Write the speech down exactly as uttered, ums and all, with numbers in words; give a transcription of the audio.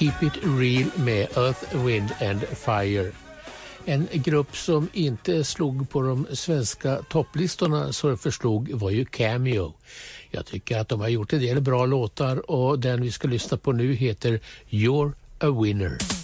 Keep It Real med Earth, Wind and Fire. En grupp som inte slog på de svenska topplistorna så förslog var ju Cameo. Jag tycker att de har gjort en del bra låtar och den vi ska lyssna på nu heter You're a Winner.